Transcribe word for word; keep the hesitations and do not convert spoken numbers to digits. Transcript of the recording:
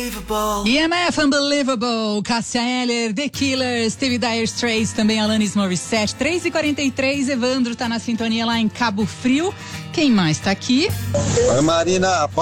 E M F Unbelievable, Cássia Eller, The Killers, teve Dire Straits, também Alanis Morissette. Três e quarenta e três, Evandro tá na sintonia lá em Cabo Frio. Quem mais tá aqui? Oi, Marina.